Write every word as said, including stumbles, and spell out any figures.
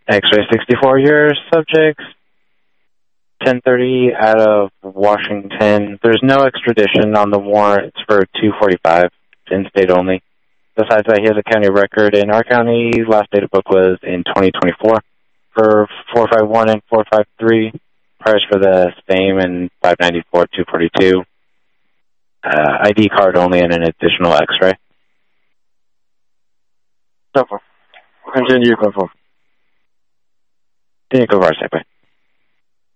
X-ray sixty-four, your subjects, ten thirty out of Washington. There's no extradition on the warrant. It's for two forty-five, in-state only. Besides that, he has a county record in our county. Last data book was in twenty twenty-four for four five one and four five three. Price for the same and five ninety-four, two forty-two. Uh, I D card only and an additional X-ray. Continue, confirm. Continue, go far, stay by.